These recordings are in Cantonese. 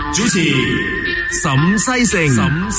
主持沈西城。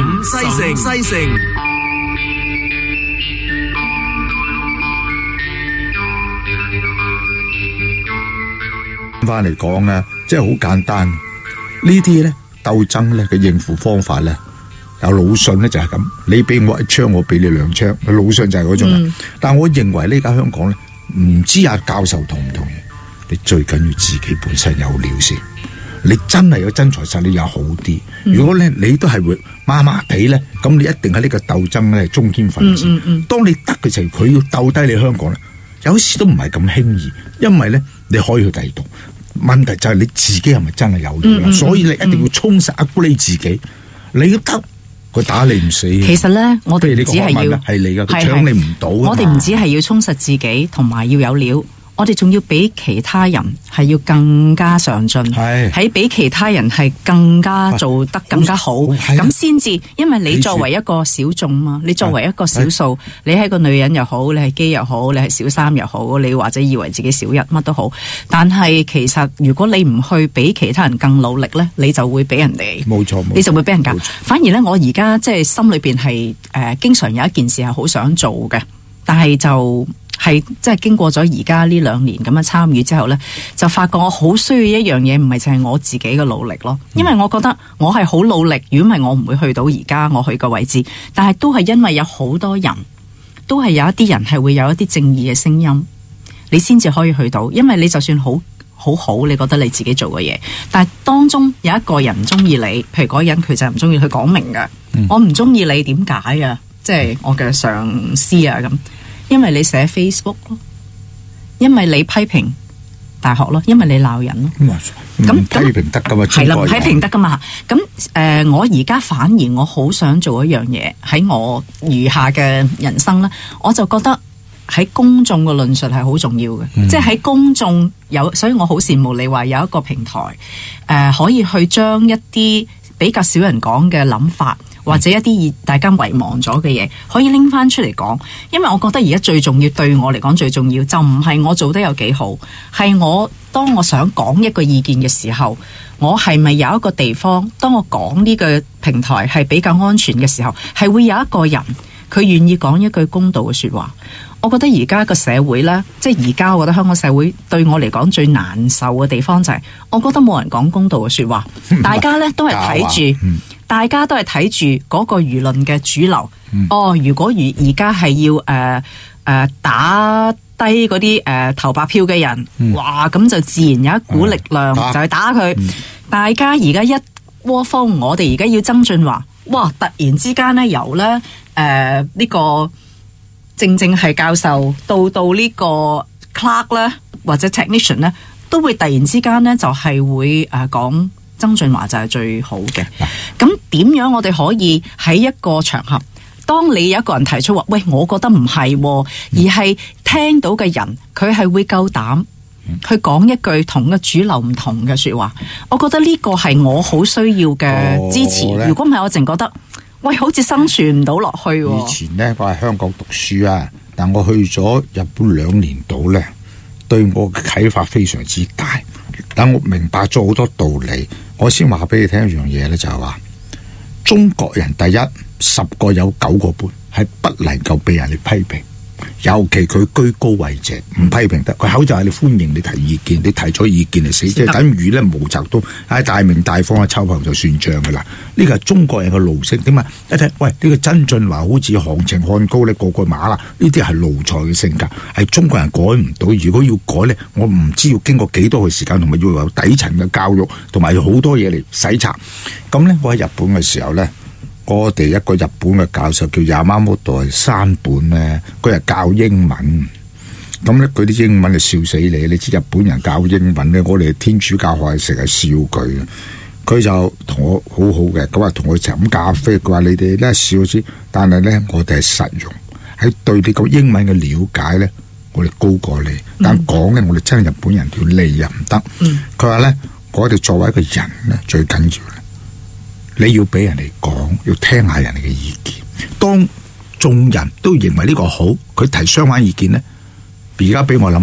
翻嚟講咧，即係好簡單。呢啲咧鬥爭咧嘅應付方法咧，有魯迅咧就係咁，你俾我一槍，我俾你兩槍。魯迅就係嗰種。但我認為呢家香港咧，唔知阿教授同唔同意？你最緊要自己本身有料先。你真係有真材實料又好啲。如果咧你都係會麻麻地咧，咁你一定喺呢個鬥爭咧中堅分子。當你得嘅時候，佢要鬥低你香港咧，有時都唔係咁輕易，因為咧你可以去第二度。問題就係你自己係咪真係有料啦？所以你一定要充實upgrade自己。你都得，佢打你唔死。 其實咧，我哋只係要係你噶，佢搶你唔到。 我哋唔止係要充實自己，同埋要有料。我哋仲要比其他人係要更加上進，喺比其他人係更加做得更加好，咁先至。因為你作為一個小眾嘛，你作為一個少數，你係個女人又好，你係基又好，你係小三又好，你或者以為自己小一乜都好，但係其實如果你唔去比其他人更努力呢，你就會俾人哋冇錯， 你就會俾人搞。反而呢，我而家即係心裏邊係經常有一件事係好想做嘅，但係係即係經過咗而家呢2年咁嘅參與之後呢，就發覺我好需要一樣嘢，唔係淨係我自己嘅努力咯。因為我覺得我係好努力，如果唔係我唔會去到而家我去嘅位置。但係都係因為有好多人，都係有一啲人係會有一啲正義嘅聲音，你先至可以去到。因為你就算好，你覺得你自己做嘅嘢，但係當中有一個人唔中意你，譬如嗰個人佢就唔中意，佢講明㗎，我唔中意你，點解啊？即係我嘅上司啊咁。因為你寫 Facebook 咯，因為你批評大學咯，因為你鬧人咯。咁批評得噶嘛？ 係啦，批評得噶嘛？咁我而家反而我好想做一樣嘢，喺我餘下嘅人生咧，我就覺得喺公眾嘅論述係好重要嘅，即係喺公眾有，所以我好羨慕你話有一個平台，可以去將一啲比較少人講嘅諗法。或者一啲大家遺忘咗嘅嘢，可以拎翻出嚟講。因為我覺得而家最重要，對我嚟講最重要，就唔係我做得有幾好，係當我想講一個意見嘅時候，我係咪有一個地方，當我講呢個平台係比較安全嘅時候，係會有一個人佢願意講一句公道嘅說話。我覺得而家個社會呢，即係而家我覺得香港社會對我嚟講最難受嘅地方就係，我覺得冇人講公道嘅說話，大家呢都係睇住。大家都係睇住嗰個輿論嘅主流。如果而家係要打低嗰啲投白票嘅人，哇，咁就自然有一股力量就去打佢。大家而家一窩蜂，我哋而家要曾俊華，哇！突然之間咧，由咧呢個正係教授到呢個 clerk 咧，或者 technician 咧，都會突然之間咧就係會講。曾俊華就係最好嘅。咁點樣我哋可以喺一個場合，當你有一個人提出話，喂，我覺得唔係，而係聽到嘅人，佢係會夠膽去講一句同個主流唔同嘅說話。我覺得呢個係我好需要嘅支持。如果唔係，我淨覺得，喂，好似生存唔到落去。 以前呢，我喺香港讀書啊，但我去咗日本2年度呢，對我嘅啟發非常之大。等我明白咗好多道理，我先話俾你聽一樣嘢咧，就係話中國人第一10個有9個半係不能夠被人哋批評，尤其佢居高位者唔批評得，佢口就係你歡迎你提意見，你提咗意見嚟死，即係等於咧毛澤東大鳴大放秋後就算賬噶啦。呢個係中國人嘅奴性。點啊？一睇，喂，呢個曾俊華好似行情漢高咧，個馬啦，呢啲係奴才嘅性格，係中國人改唔到。如果要改咧，我唔知要經過幾多嘅時間，同埋要有底層嘅教育，同埋要好多嘢嚟洗刷。咁咧，我喺日本嘅時候咧，我哋一個日本嘅教授叫Yamamoto山本咧，佢係教英文。咁咧，佢啲英文就笑死你。你知日本人教英文咧，我哋天主教學係成日笑佢。佢就同我好好嘅，咁啊同我飲咖啡。佢話你哋咧笑先，但係咧我哋係實用，喺對你個英文嘅了解咧，我哋高過你。但講咧，我哋真係日本人條脷又唔得。佢話咧，我哋作為一個人咧，最緊要咧，你要俾人哋講，要聽下人哋嘅意見。當眾人都認為呢個好，佢提相反意見咧，而家俾我諗到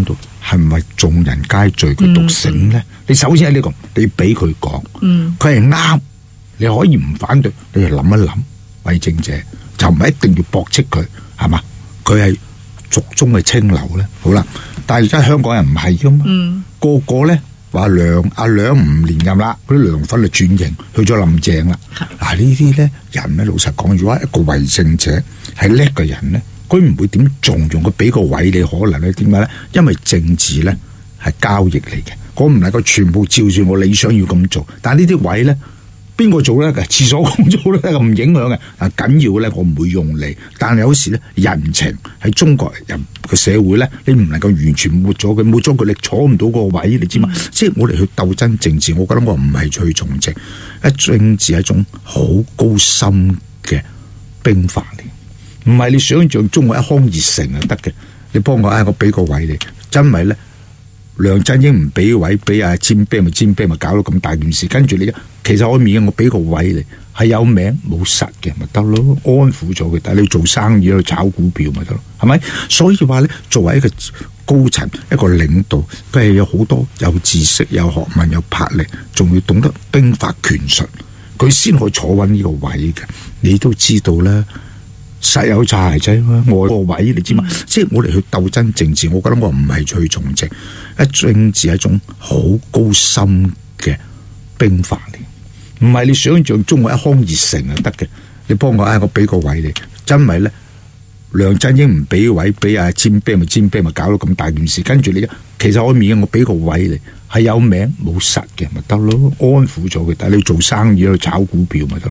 係咪眾人皆醉佢獨醒咧？你首先喺呢個，你俾佢講，佢係啱，你可以唔反對，你就諗一諗，為政者就唔係一定要駁斥佢，係嘛？佢係族中嘅清流咧，好啦。但係而家香港人唔係噶嘛，個個咧話阿梁唔連任啦，嗰啲梁粉就轉型去咗林鄭啦。嗱呢啲咧人咧，老實講，如果一個為政者係叻嘅人咧，佢唔會點重用佢俾個位你，可能咧點解咧？因為政治咧係交易嚟嘅，我唔能夠全部照住我理想要咁做，但係呢啲位咧。邊個做咧？廁所工做咧咁唔影響嘅。緊要咧，我唔會用你。但係有時咧，人情喺中國人嘅社會咧，你唔能夠完全抹咗佢，抹咗佢你坐唔到個位，你知嘛？即係我哋去鬥爭政治，我覺得我唔係去從政。政治係一種好高深嘅兵法嚟，唔係你想象中我一腔熱誠就得嘅。你幫我我俾個位你，真係咧。梁振英唔俾位，俾占啤咪搞到咁大件事。跟住你，其實我面我俾個位你，係有名冇實嘅咪得咯，安撫咗佢。但係你做生意去炒股票咪得咯，係咪？所以話咧，作為一個高層、一個領導，佢係有好多有知識、有學問、有魄力，仲要懂得兵法權術，佢先可以坐穩呢個位嘅。你都知道啦。實有柴仔我個位你知嘛？即係我哋去鬥爭政治，我覺得我唔係去從政。政治係一種好高深嘅兵法嚟，唔係你想象中我一腔熱誠就得嘅。你幫我我俾個位你，真係咧。梁振英唔俾位，俾占啤咪搞到咁大件事。跟住你，其實我面我俾個位你，係有名冇實嘅咪得咯，安撫咗佢。但係你做生意去炒股票咪得。